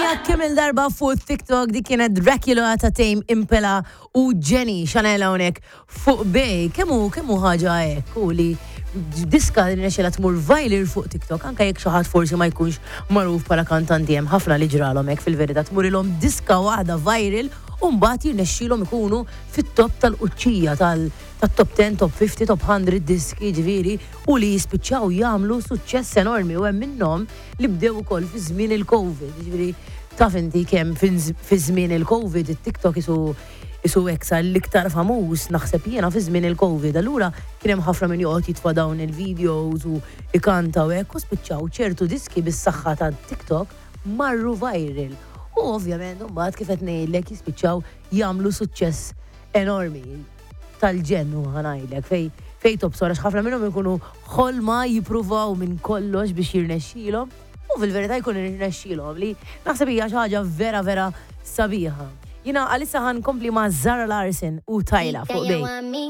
kemm il-darba fuq TikTok dik kienet Dracula ta' Tame Impala u Jenny Chanel hawnhekk fuq Bej. Kemmu ħaġa hekk u li diska li nexxela tmur viral fuq TikTok anke jekk xi ħadd forsi ma jkunx magħruf bħala kantanti hemm ħafna li ġralhom hekk fil-verità tmurilhom diska waħda viral u mbagħad jirnexxilhom ikunu fit-top tal-quċċija tat-top 10, top 50, top 100 diski ġifieri u li jispiċċaw jagħmlu suċċess enormi u hemm minnhom li bdew ukoll fi żmien il-COVID. Ġifieri taf inti kemm fi żmien il-COVID it-TikTok isu eksa l-iktar famuż naħseb jiena fi żmien il-COVID. Allura kien hemm ħafna min joqgħod jitfa' dawn il-videos u ikanta u hekk u spiċċaw ċertu diski bis-saħħa tat-TikTok marru viral. U ovvjament mbagħad kif qed ngħidlek jispiċċaw jagħmlu suċċess enormi tal-ġennu ħanajdlek fej tobsor għax ħafna minnhom ikunu ħolma jippruvaw minn kollox biex jirnexxilhom u fil-verità jkun irnexxilhom li naħseb hija xi ħaġa vera sabiħa. Jiena għalissa ħankompli ma' Zara Larsson u Tyla fuq Bej.